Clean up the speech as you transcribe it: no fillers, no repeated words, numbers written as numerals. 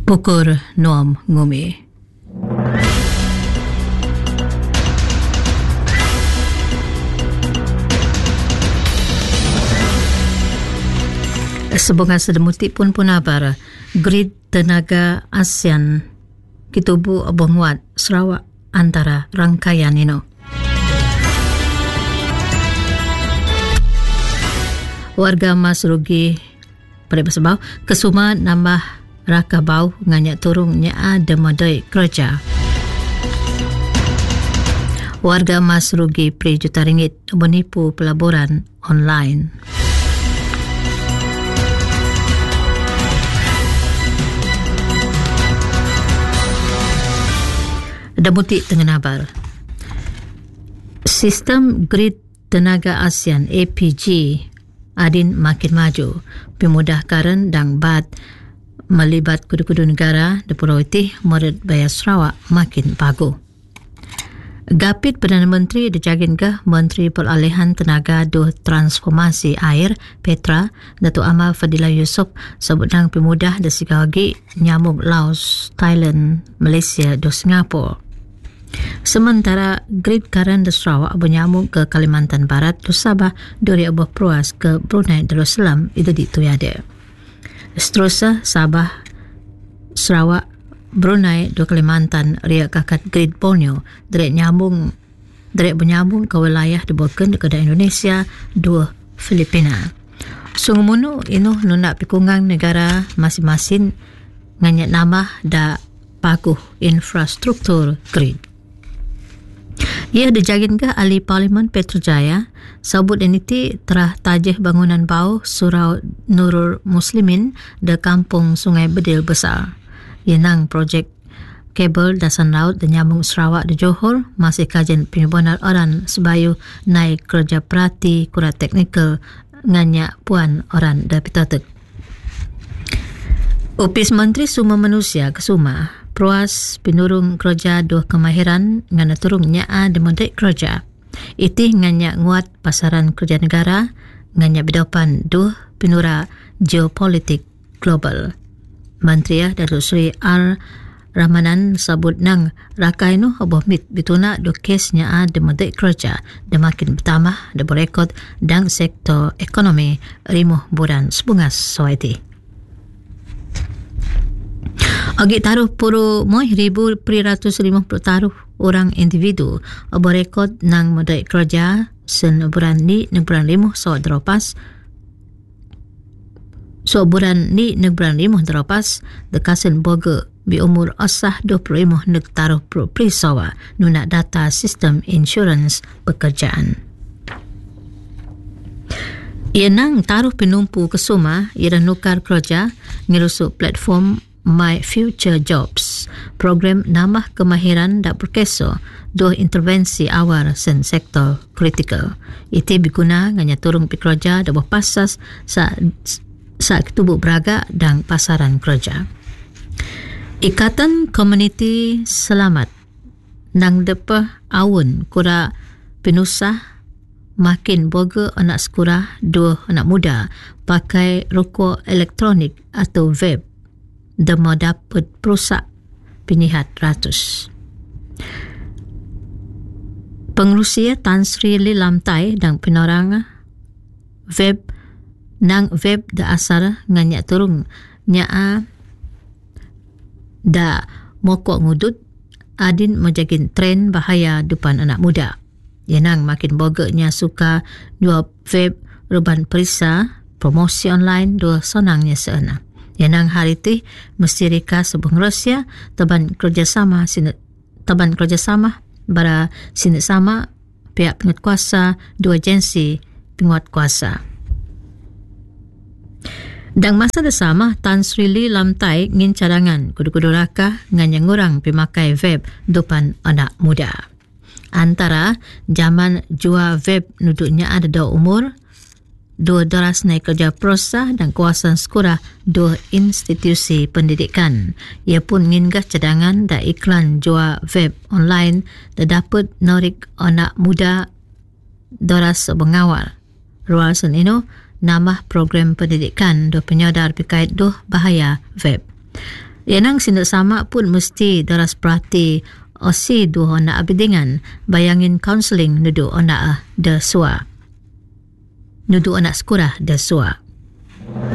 Pukul Noam Ngumi. Sebongan sedemuti pun abar grid tenaga ASEAN kitubu abonguat Sarawak antara rangkaian ini. Warga mas rugi pada bersebau kesuma nambah raka bau nganyak turungnya ada modai kerja. Warga mas rugi pre juta ringgit menipu pelaburan online. Damuti tengah nabar. Sistem grid tenaga ASEAN APG adin makin maju, pemudahkan dan bat melibat kudu-kudu negara di Pulau Itih murid bayar Sarawak makin bagus. Gapit Perdana Menteri dijagingkah Menteri Peralihan Tenaga dan Transformasi Air Petra Datuk Amar Fadilah Yusof sebutang pemudah di Sigawagi nyamuk Laos, Thailand, Malaysia dan Singapura. Sementara grid karan di Sarawak bernyamuk ke Kalimantan Barat dan Sabah dari Abah Pruas ke Brunei Darussalam itu dituyada. Seterusnya Sabah, Sarawak, Brunei dan Kalimantan riak kakat grid Borneo dari bernyambung ke wilayah di Balkan ke Indonesia dua Filipina. Sungguh inu nunak pikungang negara masing-masing nganyak nama da paguh infrastruktur grid. Ia dijagingkah ahli Parlimen Petrojaya sabut entiti terah tajih bangunan bau Surau Nurul Muslimin di kampung Sungai Bedil Besar. Yenang projek kabel dasan laut dan nyambung Sarawak di Johor masih kajian penyubuhan orang sebayu naik kerja perhati kurat teknikal nganyak puan orang da pitatek. Opis Menteri Sumber Manusia Kesuma Pruas penurung kerja dua kemahiran ngana turung nyaa demodek kerja. Itih nganya nguat pasaran kerja negara nganya bidopan dua penura geopolitik global. Menteri Datuk Seri R. Ramanan sabut nang rakai nu aboh mit bituna do kes nyaa demodek kerja demakin bertambah da berekod dan sektor ekonomi rimuh buran sebungas soaiti. Agi taruh puru moy 1,350 taruh orang individu berekod nang modai kerja sen bulan ni bulan 5 so dropas bulan ni bulan 5 dropas dekasen boga bi umur asah 25 nek taruh pro prisawa nuna data sistem insurans pekerjaan. Ia nang taruh penumpu kesuma ia nukar kerja ngirusuk platform My Future Jobs, program nambah kemahiran dan perkeso dua intervensi awal sen sektor kritikal. Itu berguna nganya turung pekerja dan berpasas saat ketubuk beraga dan pasaran kerja. Ikatan Komuniti Selamat nang depa awun kura penusah makin boga anak sekolah dua anak muda pakai rokok elektronik atau vape demo dapat perusak pinihat ratus. Pengerusia Tan Sri Lilam Tai dan penorang vape da asar nganyak turung nyaa da mokok ngudut adin menjagin tren bahaya depan anak muda. Yenang makin bogaknya suka dua vape reban perisa promosi online dua sonangnya seena. Yenang hari ti mesti rika sebung Rusia taban kerjasama bara sinet sama pihak penguat kuasa dua agensi penguat kuasa. Dan masa bersama Tan Sri Lilam Tai ngin cadangan kudu-kudu raka nganyang orang pemakai vape depan anak muda. Antara zaman jua vape nuduknya ada dua umur dua doras naik kerja prosa dan kawasan sekolah dua institusi pendidikan. Ia pun nginggah cadangan dan iklan jual vape online dan dapat norik anak muda doras mengawal. Ruasan ini nama program pendidikan do penyodar berkait do bahaya vape. Yanang sinasama pun mesti daras perhati osi duho na abidingan bayangin counseling nudu ona da sua. Nudu ona sekurah da sua.